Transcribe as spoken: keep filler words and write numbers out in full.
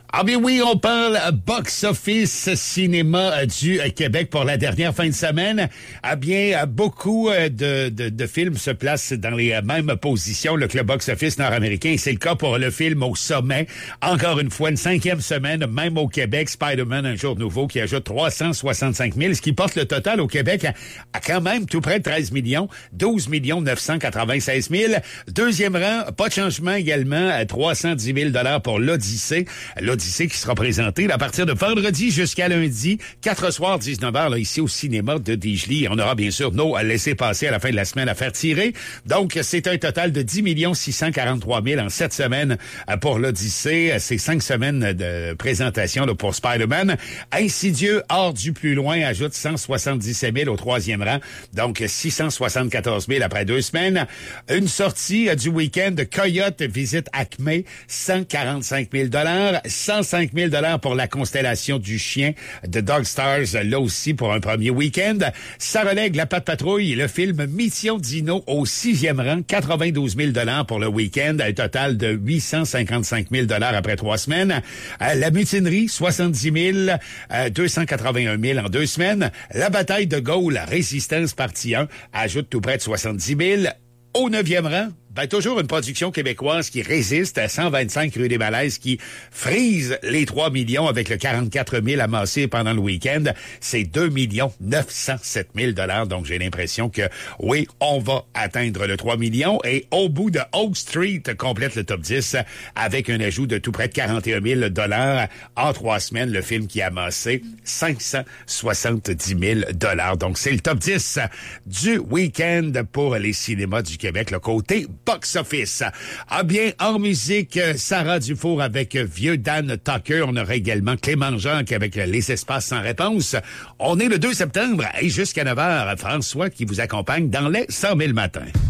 Ah bien oui, on parle box-office cinéma du Québec pour la dernière fin de semaine. Ah bien, beaucoup de, de, de films se placent dans les mêmes positions que le box-office nord-américain. C'est le cas pour le film au sommet. Encore une fois, une cinquième semaine, même au Québec, Spider-Man, Un jour nouveau, qui ajoute trois cent soixante-cinq mille, ce qui porte le total au Québec à, à quand même tout près de treize millions, douze millions neuf cent quatre-vingt-seize mille. Deuxième rang, pas de changement également, à trois cent dix mille dollars pour l'Odyssée. L'Odyssée qui sera présenté à partir de vendredi jusqu'à lundi, quatre soirs, dix-neuf heures, là, ici au cinéma de Dégeley. On aura bien sûr nos laissés-passer à la fin de la semaine à faire tirer. Donc, c'est un total de dix millions six cent quarante-trois mille en sept semaines pour l'Odyssée. C'est cinq semaines de présentation là, pour Spider-Man. Insidieux, hors du plus loin, ajoute cent soixante-dix-sept mille au troisième rang. Donc, six cent soixante-quatorze mille après deux semaines. Une sortie du week-end de Coyote visite Acme, cent quarante-cinq mille dollars. cent cinq mille dollars pour La Constellation du Chien de Dog Stars, là aussi pour un premier week-end. Ça relègue La Patte Patrouille, le film Mission Dino au sixième rang, quatre-vingt-douze mille dollars pour le week-end, un total de huit cent cinquante-cinq mille dollars après trois semaines. Euh, La Mutinerie, soixante-dix mille, euh, deux cent quatre-vingt-un mille en deux semaines. La Bataille de Gaulle, Résistance partie un, ajoute tout près de soixante-dix mille. Au neuvième rang, ben, toujours une production québécoise qui résiste à cent vingt-cinq rue des Malaises, qui frise les trois millions avec le quarante-quatre mille amassé pendant le week-end. C'est deux millions neuf cent sept mille dollars. Donc, j'ai l'impression que, oui, on va atteindre le trois millions. Et au bout de Oak Street complète le top dix avec un ajout de tout près de quarante et un mille dollars en trois semaines. Le film qui a amassé cinq cent soixante-dix mille dollars. Donc, c'est le top dix du week-end pour les cinémas du Québec, le côté box-office. Ah bien, en musique, Sarah Dufour avec Vieux Dan Tucker. On aura également Clément Jacques avec Les Espaces sans réponse. On est le deux septembre et jusqu'à neuf heures, François qui vous accompagne dans les cent mille matins.